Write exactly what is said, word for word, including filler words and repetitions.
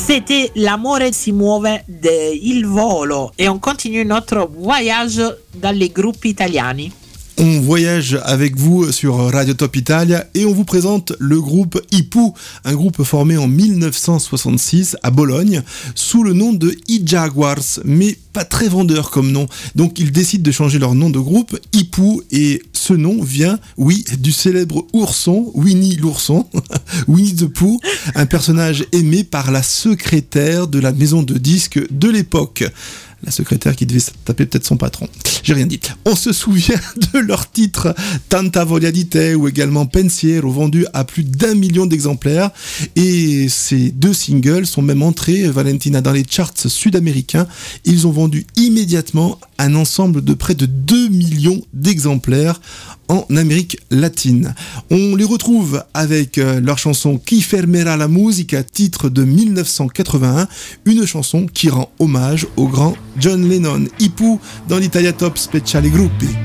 C'était L'amore si muove de Il Volo et on continue notre voyage dans les groupes italiani. On voyage avec vous sur Radio Top Italia et on vous présente le groupe I P U, un groupe formé en dix-neuf cent soixante-six à Bologne sous le nom de I Jaguars, mais pas très vendeur comme nom. Donc ils décident de changer leur nom de groupe, I P U, et ce nom vient, oui, du célèbre ourson, Winnie l'ourson, Winnie the Pooh, un personnage aimé par la secrétaire de la maison de disques de l'époque. La secrétaire qui devait taper peut-être son patron. J'ai rien dit. On se souvient de leur titre Tanta Voglia di Te ou également Pensiero, vendu à plus d'un million d'exemplaires. Et ces deux singles sont même entrés, Valentina, dans les charts sud-américains. Ils ont vendu immédiatement un ensemble de près de deux millions d'exemplaires en Amérique latine. On les retrouve avec leur chanson Chi fermerà la musica, titre de dix-neuf cent quatre-vingt-un, une chanson qui rend hommage au grand John Lennon. I P U dans l'Italia Top Speciale Gruppi.